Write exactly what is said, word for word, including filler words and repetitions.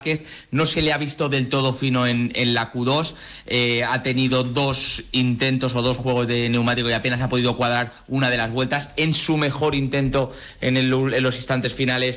No se le ha visto del todo fino en, en la Q dos, eh, ha tenido dos intentos o dos juegos de neumático y apenas ha podido cuadrar una de las vueltas. En su mejor intento en, el, en los instantes finales